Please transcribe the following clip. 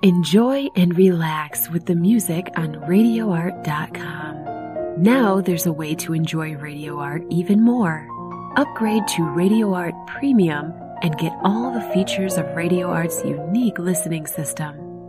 Enjoy and relax with the music on RadioArt.com. Now there's a way to enjoy Radio Art even more. Upgrade to Radio Art Premium and get all the features of Radio Art's unique listening system.